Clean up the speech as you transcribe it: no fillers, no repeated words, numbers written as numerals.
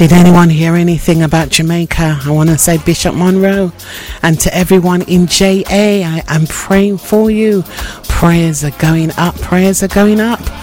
Did anyone hear anything about Jamaica? I want to say Bishop Monroe, and to everyone in JA, I am praying for you. Prayers are going up. Prayers are going up.